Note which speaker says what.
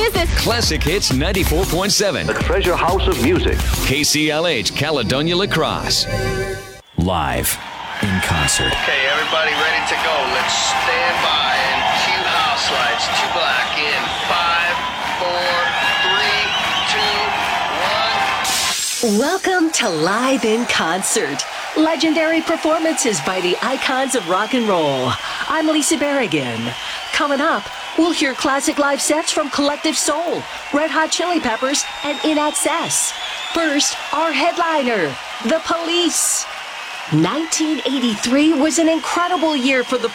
Speaker 1: is this?
Speaker 2: Classic Hits 94.7.
Speaker 3: The treasure house of music.
Speaker 2: KCLH, Caledonia Lacrosse. Live in concert.
Speaker 4: Okay, everybody ready to go. Let's stand by and cue house lights. 2 black in 5, 4, 3, 2, 1.
Speaker 5: Welcome to Live in Concert. Legendary performances by the icons of rock and roll. I'm Lisa Berrigan. Coming up, we'll hear classic live sets from Collective Soul, Red Hot Chili Peppers, and In Excess. First, our headliner, The Police. 1983 was an incredible year for the